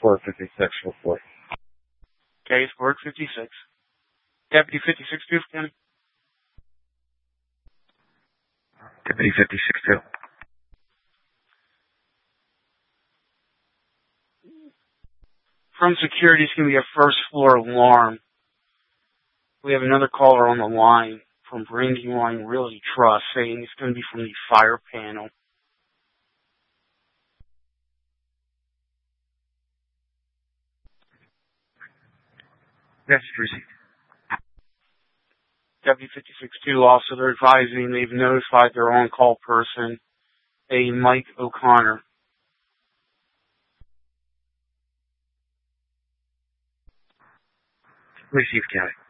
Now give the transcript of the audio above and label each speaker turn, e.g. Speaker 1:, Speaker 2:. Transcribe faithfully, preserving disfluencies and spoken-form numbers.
Speaker 1: Work fifty-six, report.
Speaker 2: Case Work fifty-six. Deputy fifty-six, Buford County.
Speaker 1: Deputy fifty-six, two.
Speaker 2: From security, it's going to be a first floor alarm. We have another caller on the line from Brandywine Realty Trust saying it's going to be from the fire panel.
Speaker 1: Message received.
Speaker 2: Deputy fifty-six two also, they're advising they've notified their on-call person, a Mike O'Connor.
Speaker 1: Received, County.